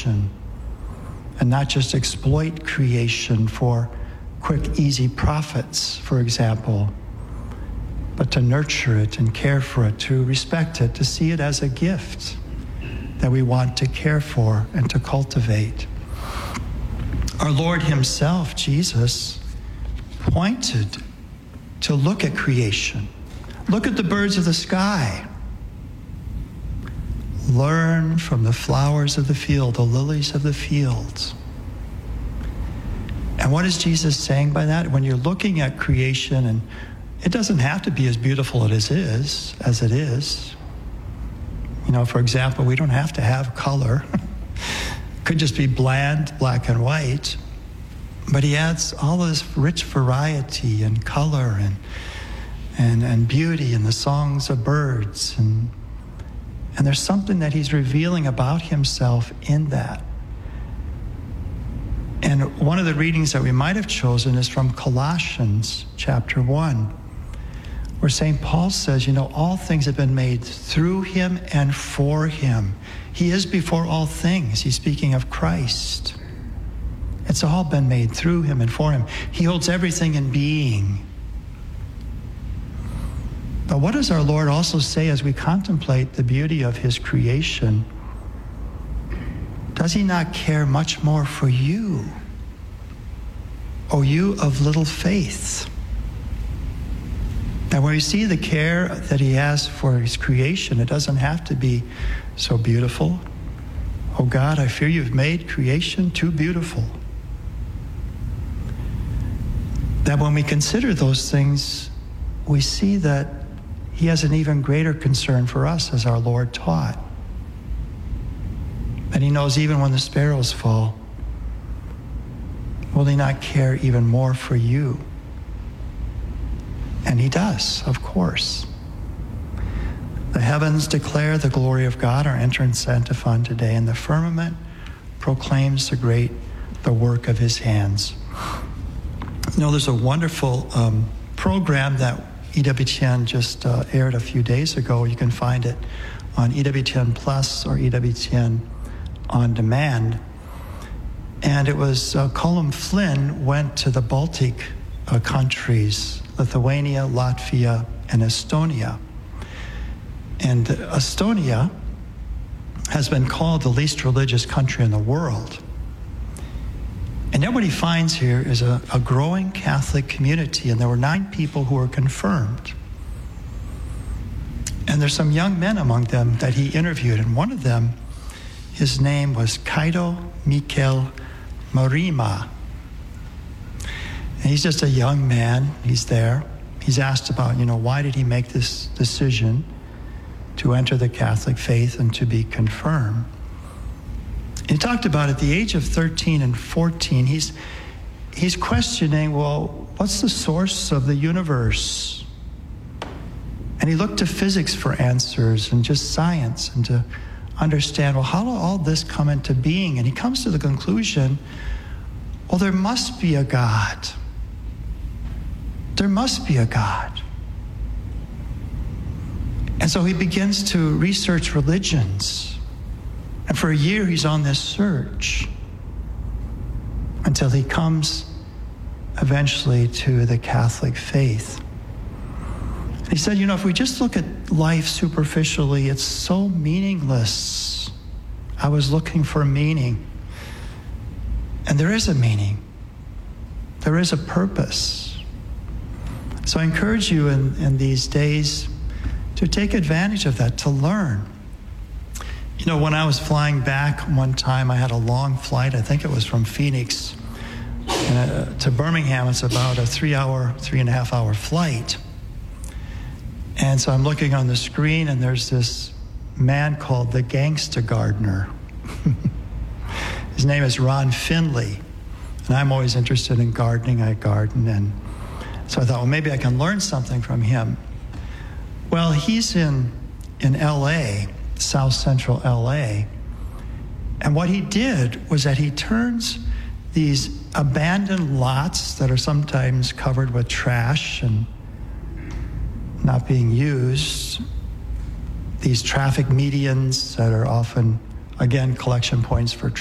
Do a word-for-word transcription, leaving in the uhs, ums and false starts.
creation and not just exploit creation for quick, easy profits, for example, but to nurture it and care for it, to respect it, to see it as a gift that we want to care for and to cultivate. Our Lord himself, Jesus, pointed to look at creation. Look at the birds of the sky. Learn from the flowers of the field, the lilies of the field. And what is Jesus saying by that? When you're looking at creation, and it doesn't have to be as beautiful as it is, as it is. You know, for example, we don't have to have color. It could just be bland, black and white. But he adds all this rich variety and color and and, and beauty in the songs of birds. And, and there's something that he's revealing about himself in that. And one of the readings that we might have chosen is from Colossians chapter one, where Saint Paul says, you know, all things have been made through him and for him. He is before all things. He's speaking of Christ. It's all been made through him and for him. He holds everything in being. But what does our Lord also say as we contemplate the beauty of his creation? Does he not care much more for you? O you of little faith? And when we see the care that he has for his creation, it doesn't have to be so beautiful. Oh God, I fear you've made creation too beautiful. That when we consider those things, we see that he has an even greater concern for us, as our Lord taught. And he knows even when the sparrows fall, will he not care even more for you? And he does, of course. The heavens declare the glory of God, our entrance antiphon today, and the firmament proclaims the great, the work of his hands. You know, there's a wonderful um, program that E W T N just uh, aired a few days ago. You can find it on E W T N Plus or E W T N On Demand. And it was uh, Colm Flynn went to the Baltic uh, countries, Lithuania, Latvia, and Estonia. And Estonia has been called the least religious country in the world. And then what he finds here is a, a growing Catholic community, and there were nine people who were confirmed. And there's some young men among them that he interviewed, and one of them, his name was Kaido Mikel Marima. And he's just a young man. He's there. He's asked about, you know, why did he make this decision to enter the Catholic faith and to be confirmed? He talked about at the age of thirteen and fourteen, he's, he's questioning, well, what's the source of the universe? And he looked to physics for answers and just science and to understand, well, how did all this come into being? And he comes to the conclusion, well, there must be a God. There must be a God. And so he begins to research religions. And for a year, he's on this search until he comes eventually to the Catholic faith. He said, you know, if we just look at life superficially, it's so meaningless. I was looking for meaning. And there is a meaning. There is a purpose. So I encourage you in, in these days to take advantage of that, to learn. You know, when I was flying back one time, I had a long flight. I think it was from Phoenix uh, to Birmingham. It's about a three-hour, three-and-a-half-hour flight. And so I'm looking on the screen, and there's this man called the Gangsta Gardener. His name is Ron Finley. And I'm always interested in gardening. I garden. And so I thought, well, maybe I can learn something from him. Well, he's in, in L A, South Central L A. And what he did was that he turns these abandoned lots that are sometimes covered with trash and not being used, these traffic medians that are often, again, collection points for